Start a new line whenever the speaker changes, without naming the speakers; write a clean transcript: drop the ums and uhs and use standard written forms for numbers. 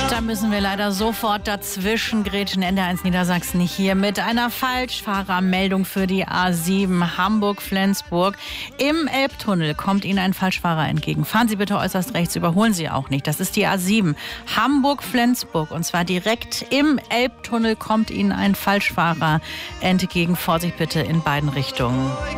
Da müssen wir leider sofort dazwischen grätschen. NDR1 Niedersachsen hier mit einer Falschfahrermeldung für die A7 Hamburg-Flensburg. Im Elbtunnel kommt Ihnen ein Falschfahrer entgegen. Fahren Sie bitte äußerst rechts, überholen Sie auch nicht. Das ist die A7 Hamburg-Flensburg und zwar direkt im Elbtunnel kommt Ihnen ein Falschfahrer entgegen. Vorsicht bitte in beiden Richtungen.